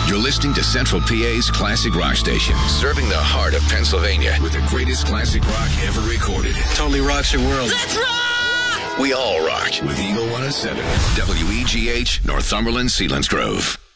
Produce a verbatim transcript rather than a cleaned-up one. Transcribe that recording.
You're listening to Central P A's classic rock station, serving the heart of Pennsylvania with the greatest classic rock ever recorded. Totally rocks your world. Let's rock! We all rock with Eagle one oh seven, W E G H, Northumberland, Selinsgrove.